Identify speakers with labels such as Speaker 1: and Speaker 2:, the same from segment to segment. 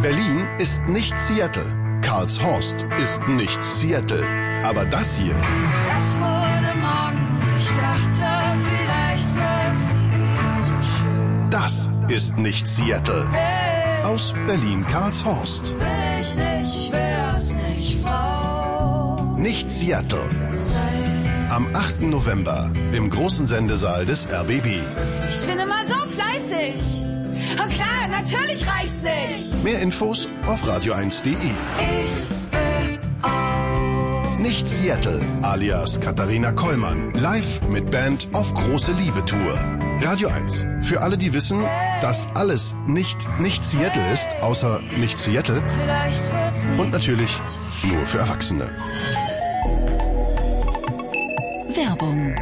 Speaker 1: Berlin ist nicht Seattle. Karlshorst ist nicht Seattle. Aber das hier...
Speaker 2: Es wurde Morgen und ich dachte, vielleicht wird's nie wieder so schön.
Speaker 1: Das ist nicht Seattle.
Speaker 2: Hey,
Speaker 1: Aus Berlin-Karlshorst.
Speaker 2: will ich nicht, ich will das nicht, Frau.
Speaker 1: Nicht Seattle.
Speaker 2: Sei.
Speaker 1: Am 8. November im großen Sendesaal des RBB.
Speaker 2: Ich bin immer so fleißig. Und klar, natürlich reicht's nicht.
Speaker 1: Mehr Infos auf radio1.de.
Speaker 2: Ich will auch.
Speaker 1: Nicht Seattle, alias Katharina Kollmann. Live mit Band auf große Liebe-Tour. Radio 1. Für alle, die wissen, dass alles nicht Seattle ist, außer nicht Seattle.
Speaker 2: Vielleicht wird's nie.
Speaker 1: Und natürlich nur für Erwachsene.
Speaker 3: Werbung.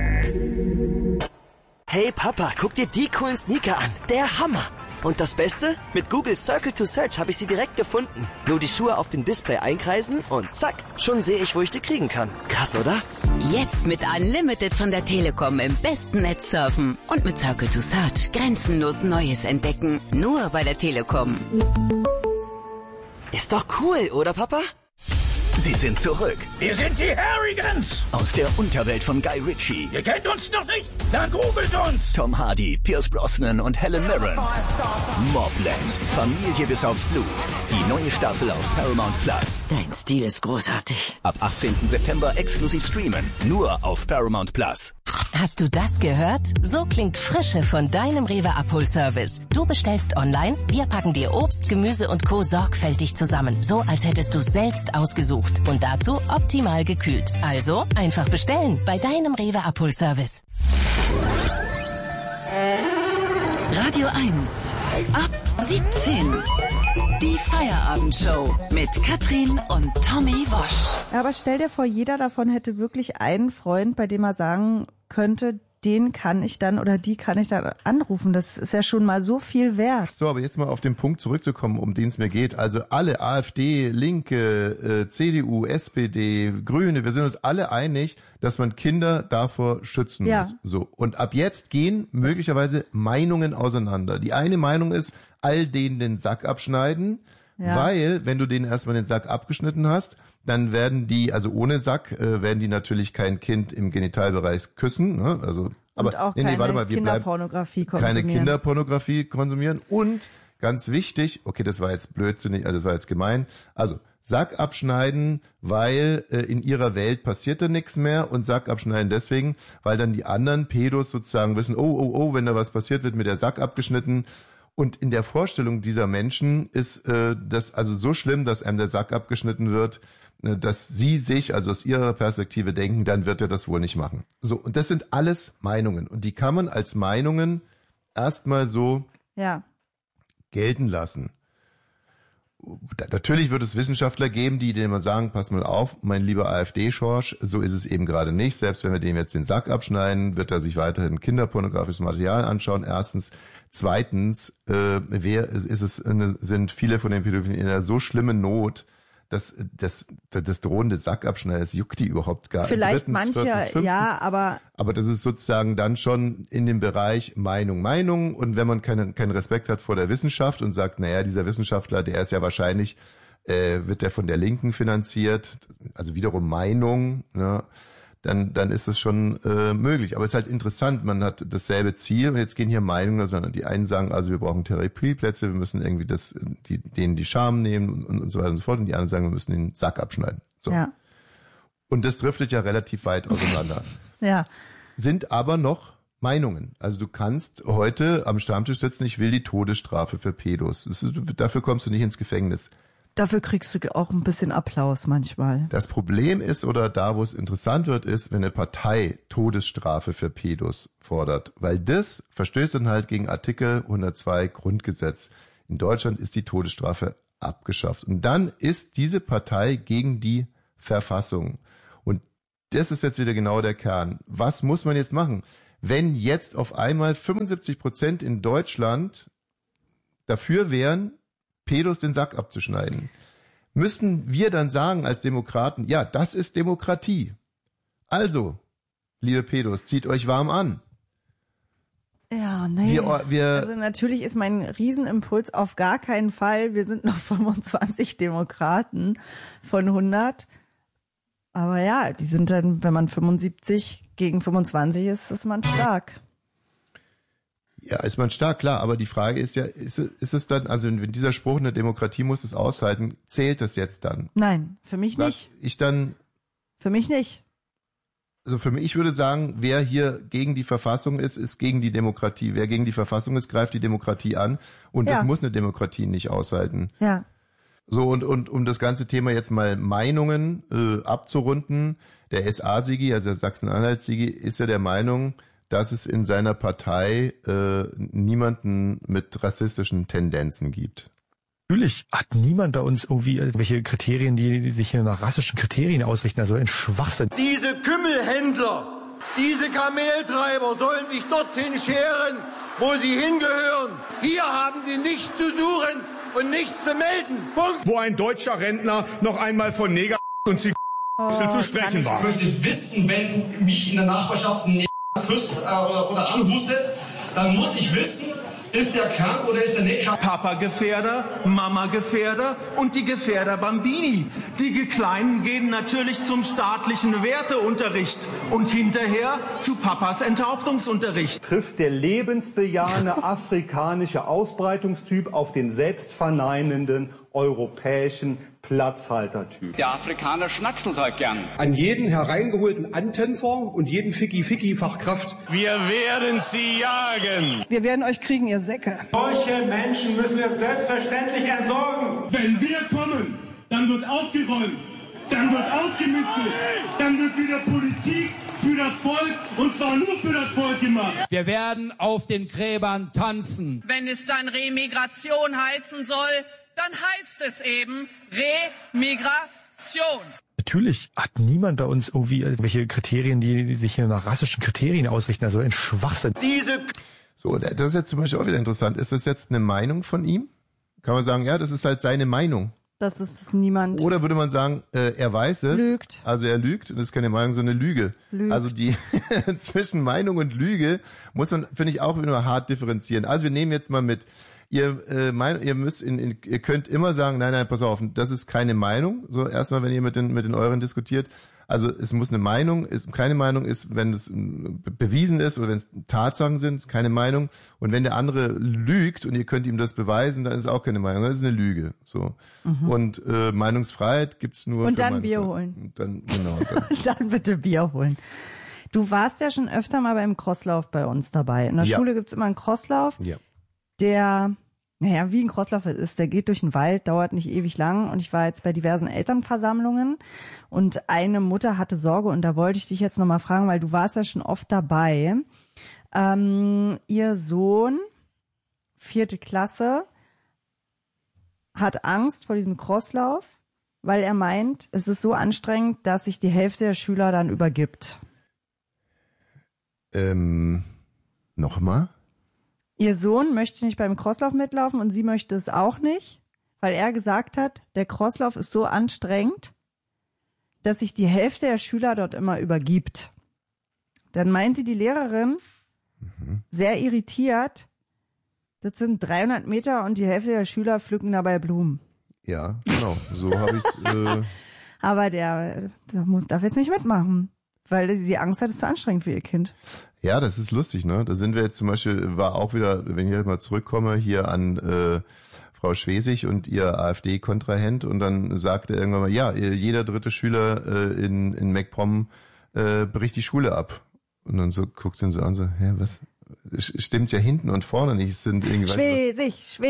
Speaker 4: Hey Papa, guck dir die coolen Sneaker an. Der Hammer. Und das Beste? Mit Google Circle to Search habe ich sie direkt gefunden. Nur die Schuhe auf dem Display einkreisen und zack, schon sehe ich, wo ich die kriegen kann. Krass, oder?
Speaker 3: Jetzt mit Unlimited von der Telekom im besten Netz surfen. Und mit Circle to Search grenzenlos Neues entdecken. Nur bei der Telekom.
Speaker 4: Ist doch cool, oder Papa?
Speaker 5: Sie sind zurück.
Speaker 6: Wir sind die Harrigans.
Speaker 5: Aus der Unterwelt von Guy Ritchie.
Speaker 6: Ihr kennt uns noch nicht? Dann googelt uns.
Speaker 5: Tom Hardy, Pierce Brosnan und Helen Mirren. Mobland. Familie bis aufs Blut. Die neue Staffel auf Paramount Plus.
Speaker 3: Dein Stil ist großartig.
Speaker 5: Ab 18. September exklusiv streamen. Nur auf Paramount Plus.
Speaker 7: Hast du das gehört? So klingt Frische von deinem Rewe-Abholservice. Du bestellst online, wir packen dir Obst, Gemüse und Co. sorgfältig zusammen. So, als hättest du selbst ausgesucht. Und dazu optimal gekühlt. Also, einfach bestellen bei deinem Rewe-Abholservice.
Speaker 3: Radio 1. Ab 17. Die Feierabendshow mit Katrin und Tommy Wosch.
Speaker 8: Ja, aber stell dir vor, jeder davon hätte wirklich einen Freund, bei dem er sagen könnte, den kann ich dann oder die kann ich dann anrufen. Das ist ja schon mal so viel wert.
Speaker 9: So, aber jetzt mal auf den Punkt zurückzukommen, um den es mir geht. Also alle, AfD, Linke, CDU, SPD, Grüne, wir sind uns alle einig, dass man Kinder davor schützen muss. So. Und ab jetzt gehen möglicherweise Meinungen auseinander. Die eine Meinung ist, all denen den Sack abschneiden, weil, wenn du denen erstmal den Sack abgeschnitten hast, dann werden die, also ohne Sack, werden die natürlich kein Kind im Genitalbereich küssen, ne? Also, aber
Speaker 8: und auch keine Kinderpornografie konsumieren.
Speaker 9: Keine Kinderpornografie konsumieren. Und ganz wichtig, okay, das war jetzt blödsinnig, das war jetzt gemein, also Sack abschneiden, weil in ihrer Welt passiert da nichts mehr, und Sack abschneiden deswegen, weil dann die anderen Pädos sozusagen wissen, oh, wenn da was passiert, wird mir der Sack abgeschnitten. Und in der Vorstellung dieser Menschen ist das also so schlimm, dass einem der Sack abgeschnitten wird, dass sie sich, also aus ihrer Perspektive denken, dann wird er das wohl nicht machen. So, und das sind alles Meinungen. Und die kann man als Meinungen erstmal so gelten lassen. Natürlich wird es Wissenschaftler geben, die denen mal sagen, pass mal auf, mein lieber AfD-Schorsch, so ist es eben gerade nicht. Selbst wenn wir dem jetzt den Sack abschneiden, wird er sich weiterhin kinderpornografisches Material anschauen. Erstens. Zweitens, sind viele von den Pädophilen in einer so schlimmen Not, dass das drohende Sackabschneiden, das juckt die überhaupt gar nicht.
Speaker 8: Vielleicht manche,
Speaker 9: aber das ist sozusagen dann schon in dem Bereich Meinung. Und wenn man keinen Respekt hat vor der Wissenschaft und sagt, naja, dieser Wissenschaftler, der ist ja wahrscheinlich, wird der von der Linken finanziert, also wiederum Meinung, ne? Dann ist es schon möglich. Aber es ist halt interessant, man hat dasselbe Ziel und jetzt gehen hier Meinungen auseinander. Die einen sagen, also wir brauchen Therapieplätze, wir müssen irgendwie denen die Scham nehmen und so weiter und so fort. Und die anderen sagen, wir müssen den Sack abschneiden. So. Ja. Und das driftet ja relativ weit auseinander.
Speaker 8: Ja.
Speaker 9: Sind aber noch Meinungen. Also du kannst heute am Stammtisch sitzen, ich will die Todesstrafe für Pädos. Dafür kommst du nicht ins Gefängnis.
Speaker 8: Dafür kriegst du auch ein bisschen Applaus manchmal.
Speaker 9: Das Problem ist, oder da, wo es interessant wird, ist, wenn eine Partei Todesstrafe für Pädos fordert. Weil das verstößt dann halt gegen Artikel 102 Grundgesetz. In Deutschland ist die Todesstrafe abgeschafft. Und dann ist diese Partei gegen die Verfassung. Und das ist jetzt wieder genau der Kern. Was muss man jetzt machen? Wenn jetzt auf einmal 75% in Deutschland dafür wären, Pädos den Sack abzuschneiden, müssen wir dann sagen als Demokraten, ja, das ist Demokratie. Also, liebe Pädos, zieht euch warm an.
Speaker 8: Ja. Oh, nee.
Speaker 9: Wir
Speaker 8: Also natürlich ist mein Riesenimpuls auf gar keinen Fall, wir sind noch 25 Demokraten von 100. Aber ja, die sind dann, wenn man 75 gegen 25 ist man stark.
Speaker 9: Ja, ist man stark, klar, aber die Frage ist ja, ist es dann, also wenn dieser Spruch, eine Demokratie muss es aushalten, zählt das jetzt dann?
Speaker 8: Nein, für mich nicht.
Speaker 9: Für
Speaker 8: mich nicht.
Speaker 9: Also für mich, ich würde sagen, wer hier gegen die Verfassung ist gegen die Demokratie. Wer gegen die Verfassung ist, greift die Demokratie an und das muss eine Demokratie nicht aushalten.
Speaker 8: Ja.
Speaker 9: So, und um das ganze Thema jetzt mal Meinungen abzurunden, der SA-Sigi, also der Sachsen-Anhalt-Sigi, ist ja der Meinung, dass es in seiner Partei niemanden mit rassistischen Tendenzen gibt.
Speaker 10: Natürlich hat niemand bei uns irgendwie irgendwelche Kriterien, die sich hier nach rassischen Kriterien ausrichten. Also ein Schwachsinn.
Speaker 11: Diese Kümmelhändler, diese Kameltreiber sollen sich dorthin scheren, wo sie hingehören. Hier haben sie nichts zu suchen und nichts zu melden. Punkt.
Speaker 12: Wo ein deutscher Rentner noch einmal von Neger und zu sprechen war.
Speaker 13: Ich möchte wissen, wenn mich in der Nachbarschaft ein küsst oder anhustet, dann muss ich wissen, ist der krank oder ist er nicht krank?
Speaker 14: Papa-Gefährder, Mama-Gefährder und die Gefährder Bambini. Die Kleinen gehen natürlich zum staatlichen Werteunterricht und hinterher zu Papas Enthauptungsunterricht.
Speaker 15: Trifft der lebensbejahende afrikanische Ausbreitungstyp auf den selbstverneinenden europäischen Platzhaltertyp.
Speaker 16: Der Afrikaner schnackselt halt gern.
Speaker 17: An jeden hereingeholten Antänzer und jeden Ficky-Ficky-Fachkraft.
Speaker 18: Wir werden sie jagen.
Speaker 19: Wir werden euch kriegen, ihr Säcke.
Speaker 20: Solche Menschen müssen wir selbstverständlich entsorgen.
Speaker 21: Wenn wir kommen, dann wird aufgeräumt, dann wird ausgemistet, dann wird wieder Politik für das Volk und zwar nur für das Volk gemacht.
Speaker 22: Wir werden auf den Gräbern tanzen.
Speaker 23: Wenn es dann Remigration heißen soll, dann heißt es eben Remigration.
Speaker 10: Natürlich hat niemand bei uns irgendwie irgendwelche Kriterien, die sich hier nach rassischen Kriterien ausrichten. Also ein Schwachsinn.
Speaker 9: So, das ist jetzt zum Beispiel auch wieder interessant. Ist das jetzt eine Meinung von ihm? Kann man sagen, ja, das ist halt seine Meinung.
Speaker 8: Das ist niemand.
Speaker 9: Oder würde man sagen, er weiß es.
Speaker 8: Lügt.
Speaker 9: Also er lügt und das ist keine Meinung, sondern eine Lüge.
Speaker 8: Lügt.
Speaker 9: Also die zwischen Meinung und Lüge muss man, finde ich, auch nur hart differenzieren. Also wir nehmen jetzt mal mit, ihr könnt immer sagen, nein, pass auf, das ist keine Meinung. So erstmal, wenn ihr mit den euren diskutiert. Also es muss eine Meinung, keine Meinung ist, wenn es bewiesen ist oder wenn es Tatsachen sind, keine Meinung. Und wenn der andere lügt und ihr könnt ihm das beweisen, dann ist es auch keine Meinung, das ist eine Lüge. So. Und Meinungsfreiheit gibt's nur.
Speaker 8: Und dann Bier holen.
Speaker 9: Und dann, genau.
Speaker 8: Dann bitte Bier holen. Du warst ja schon öfter mal beim Crosslauf bei uns dabei. In der Schule gibt's immer einen Crosslauf.
Speaker 9: Ja.
Speaker 8: Der, naja, wie ein Crosslauf ist, der geht durch den Wald, dauert nicht ewig lang und ich war jetzt bei diversen Elternversammlungen und eine Mutter hatte Sorge und da wollte ich dich jetzt nochmal fragen, weil du warst ja schon oft dabei. Ihr Sohn, 4. Klasse, hat Angst vor diesem Crosslauf, weil er meint, es ist so anstrengend, dass sich die Hälfte der Schüler dann übergibt.
Speaker 9: Nochmal?
Speaker 8: Ihr Sohn möchte nicht beim Crosslauf mitlaufen und sie möchte es auch nicht, weil er gesagt hat, der Crosslauf ist so anstrengend, dass sich die Hälfte der Schüler dort immer übergibt. Dann meinte die Lehrerin, sehr irritiert, das sind 300 Meter und die Hälfte der Schüler pflücken dabei Blumen.
Speaker 9: Ja, genau, so habe ich es.
Speaker 8: Aber der darf jetzt nicht mitmachen, weil sie Angst hat, es ist zu anstrengend für ihr Kind.
Speaker 9: Ja, das ist lustig, ne? Da sind wir jetzt zum Beispiel, war auch wieder, wenn ich jetzt mal zurückkomme, hier an Frau Schwesig und ihr AfD-Kontrahent und dann sagte er irgendwann mal, ja, jeder 3. Schüler in MacPom bricht die Schule ab. Und dann so guckt sie ihn so an, so, hä, was? Stimmt ja hinten und vorne nicht. Es sind irgendwie
Speaker 8: Schwesig.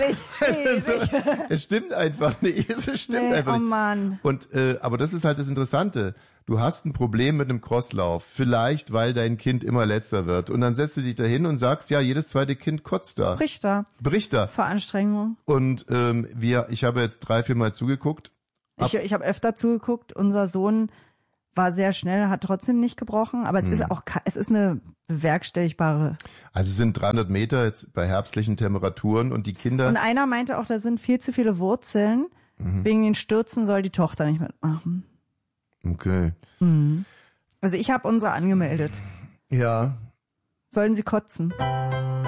Speaker 9: Es stimmt einfach nicht. Es stimmt einfach nicht.
Speaker 8: Oh Mann.
Speaker 9: Und aber das ist halt das Interessante. Du hast ein Problem mit einem Crosslauf, vielleicht weil dein Kind immer letzter wird. Und dann setzt du dich da hin und sagst, ja, jedes zweite Kind kotzt da. Bricht da.
Speaker 8: Vor Anstrengung.
Speaker 9: Und ich habe jetzt 3-4 Mal zugeguckt.
Speaker 8: Ich habe öfter zugeguckt. Unser Sohn war sehr schnell, hat trotzdem nicht gebrochen, aber es ist eine bewerkstelligbare.
Speaker 9: Also es sind 300 Meter jetzt bei herbstlichen Temperaturen und die Kinder.
Speaker 8: Und einer meinte auch, da sind viel zu viele Wurzeln. Wegen den Stürzen soll die Tochter nicht mitmachen.
Speaker 9: Okay.
Speaker 8: Also ich habe unsere angemeldet.
Speaker 9: Ja.
Speaker 8: Sollen sie kotzen?